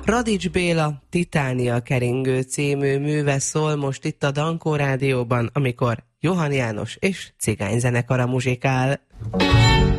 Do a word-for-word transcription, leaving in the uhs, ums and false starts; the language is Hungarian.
Radics Béla Titánia keringő című műve szól most itt a Dankó Rádióban, amikor Johann János és cigányzenekara muzsikál.